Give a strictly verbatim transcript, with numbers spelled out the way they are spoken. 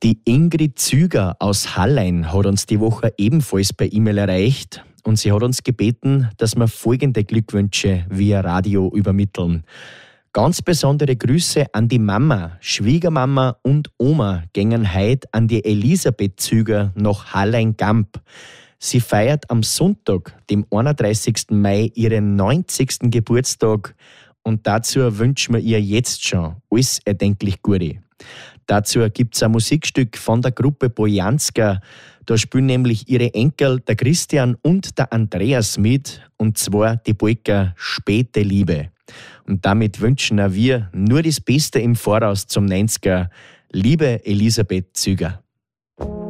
Die Ingrid Züger aus Hallein hat uns die Woche ebenfalls per E-Mail erreicht und sie hat uns gebeten, dass wir folgende Glückwünsche via Radio übermitteln. Ganz besondere Grüße an die Mama, Schwiegermama und Oma gingen heute an die Elisabeth Züger nach Hallein-Gamp. Sie feiert am Sonntag, dem einunddreißigsten Mai, ihren neunzigsten Geburtstag und dazu wünschen wir ihr jetzt schon alles erdenklich Gute. Dazu gibt es ein Musikstück von der Gruppe Bojanska. Da spielen nämlich ihre Enkel, der Christian und der Andreas mit, und zwar die Polka Späte Liebe. Und damit wünschen auch wir nur das Beste im Voraus zum neunziger. Liebe Elisabeth Züger.